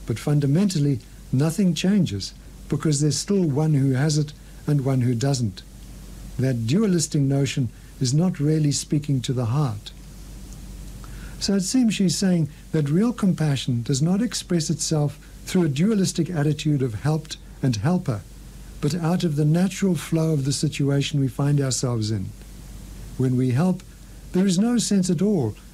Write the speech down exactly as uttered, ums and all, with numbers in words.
But fundamentally, nothing changes because there's still one who has it and one who doesn't. That dualistic notion is not really speaking to the heart. So it seems she's saying that real compassion does not express itself through a dualistic attitude of helped and helper, but out of the natural flow of the situation we find ourselves in. When we help, there is no sense at all